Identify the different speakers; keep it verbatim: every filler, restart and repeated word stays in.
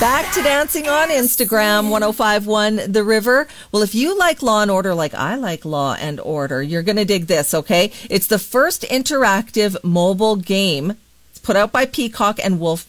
Speaker 1: Back to dancing on Instagram, ten fifty-one The River. Well, if you like Law and Order like I like Law and Order, you're going to dig this, okay? It's the first interactive mobile game. It's put out by Peacock and Wolf